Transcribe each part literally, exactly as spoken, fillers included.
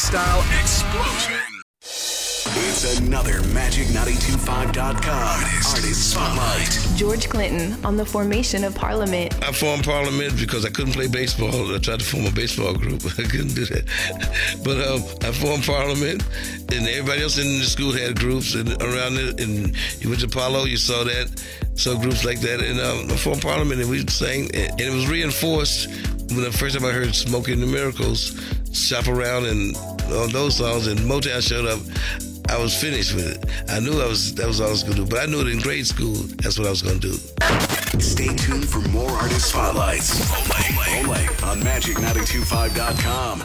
style explosion. It's another Magic nine two five dot com Artist, Artist Spotlight. George Clinton on the formation of Parliament. I formed Parliament because I couldn't play baseball. I tried to form a baseball group. I couldn't do that. But um, I formed Parliament, and everybody else in the school had groups and around it. And you went to Apollo, you saw that, saw groups like that. And um, I formed Parliament, and we sang. And it was reinforced when the first time I heard Smoking the Miracles, Shop Around, and all those songs, and Motown showed up. I was finished with it. I knew I was that was all I was going to do, but I knew it in grade school. That's what I was going to do. Stay tuned for more Artist Spotlights only, only on Magic nine two five dot com.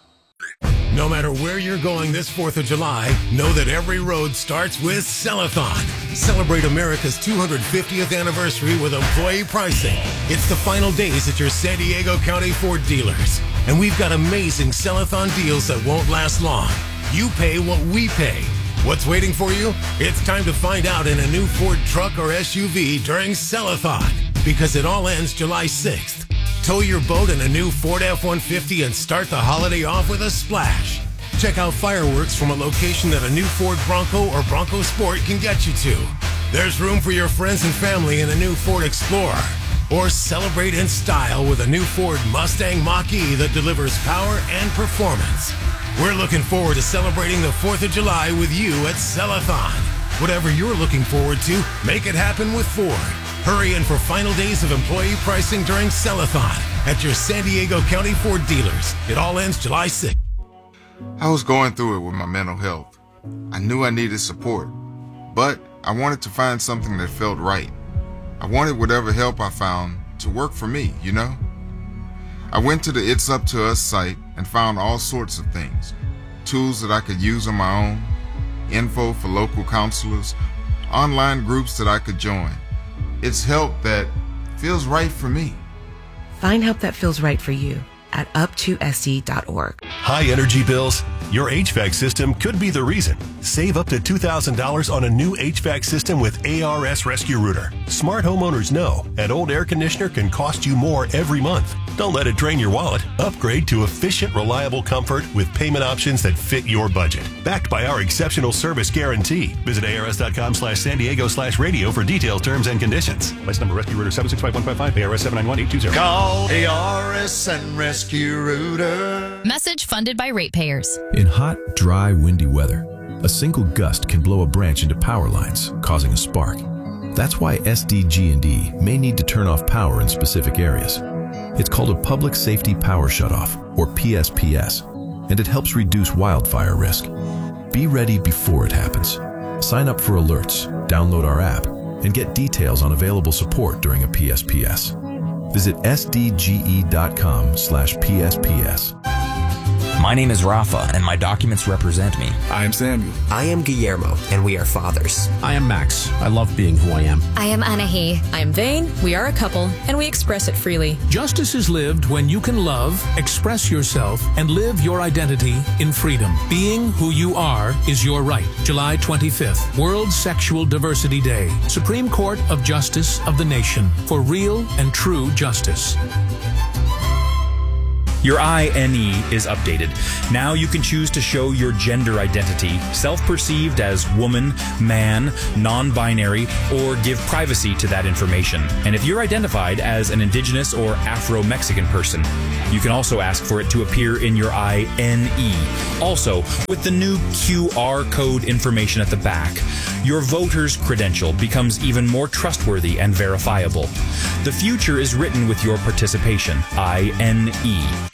No matter where you're going this fourth of July, know that every road starts with Cellathon. Celebrate America's two hundred fiftieth anniversary with employee pricing. It's the final days at your San Diego County Ford dealers. And we've got amazing Cellathon deals that won't last long. You pay what we pay. What's waiting for you? It's time to find out in a new Ford truck or S U V during Cellathon, because it all ends July sixth. Tow your boat in a new Ford F one fifty and start the holiday off with a splash. Check out fireworks from a location that a new Ford Bronco or Bronco Sport can get you to. There's room for your friends and family in a new Ford Explorer. Or celebrate in style with a new Ford Mustang Mach-E that delivers power and performance. We're looking forward to celebrating the fourth of July with you at Cellathon. Whatever you're looking forward to, make it happen with Ford. Hurry in for final days of employee pricing during Cellathon at your San Diego County Ford dealers. It all ends July sixth. I was going through it with my mental health. I knew I needed support, but I wanted to find something that felt right. I wanted whatever help I found to work for me, you know? I went to the It's Up to Us site and found all sorts of things. Tools that I could use on my own, info for local counselors, online groups that I could join. It's help that feels right for me. Find help that feels right for you at up to s d dot org. High energy bills? Your H V A C system could be the reason. Save up to two thousand dollars on a new H V A C system with A R S Rescue Router. Smart homeowners know an old air conditioner can cost you more every month. Don't let it drain your wallet. Upgrade to efficient, reliable comfort with payment options that fit your budget. Backed by our exceptional service guarantee. Visit ars.com slash San Diego slash radio for details, terms, and conditions. License number Rescue Router seven six five one five five, A R S seven nine one eight two zero. Call A R S and Rescue Router. Message funded by ratepayers. In hot, dry, windy weather, a single gust can blow a branch into power lines, causing a spark. That's why S D G and E may need to turn off power in specific areas. It's called a Public Safety Power Shutoff, or P S P S, and it helps reduce wildfire risk. Be ready before it happens. Sign up for alerts, download our app, and get details on available support during a P S P S. Visit s d g e dot com slash P S P S. My name is Rafa, and my documents represent me. I am Samuel. I am Guillermo, and we are fathers. I am Max. I love being who I am. I am Anahi. I am Vane. We are a couple, and we express it freely. Justice is lived when you can love, express yourself, and live your identity in freedom. Being who you are is your right. July twenty-fifth, World Sexual Diversity Day. Supreme Court of Justice of the Nation for real and true justice. Your I N E is updated. Now you can choose to show your gender identity, self-perceived as woman, man, non-binary, or give privacy to that information. And if you're identified as an Indigenous or Afro-Mexican person, you can also ask for it to appear in your I N E. Also, with the new Q R code information at the back, your voter's credential becomes even more trustworthy and verifiable. The future is written with your participation, I N E.